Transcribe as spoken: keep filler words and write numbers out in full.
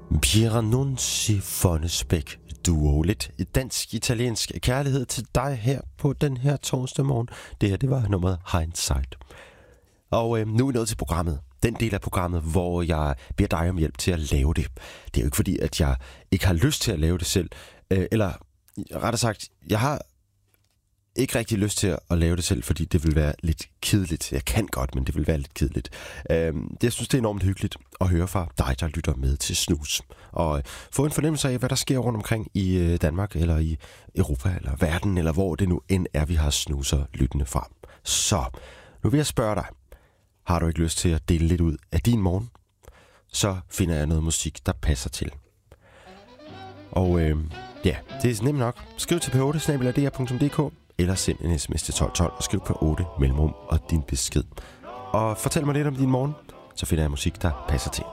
Pieranunzi Fonnesbæk duo. Lidt dansk-italiensk kærlighed til dig her på den her torsdag morgen. Det her, det var nummeret Hindsight. Og øh, nu er vi nået til programmet. Den del af programmet, hvor jeg beder dig om hjælp til at lave det. Det er jo ikke fordi, at jeg ikke har lyst til at lave det selv. Øh, eller rettere sagt, jeg har ikke rigtig lyst til at lave det selv, fordi det vil være lidt kedeligt. Jeg kan godt, men det vil være lidt kedeligt. Øh, jeg synes, det er enormt hyggeligt at høre fra dig, der lytter med til Snus. Og få en fornemmelse af, hvad der sker rundt omkring i Danmark, eller i Europa, eller verden, eller hvor det nu end er, vi har snuser lyttende fra. Så nu vil jeg spørge dig. Har du ikke lyst til at dele lidt ud af din morgen? Så finder jeg noget musik, der passer til. Og øh, ja, det er nemt nok. Skriv til p otte snabel-a d r punktum d k eller send en sms til tolv tolv og skriv på otte mellemrum og din besked. Og fortæl mig lidt om din morgen, så finder jeg musik, der passer til.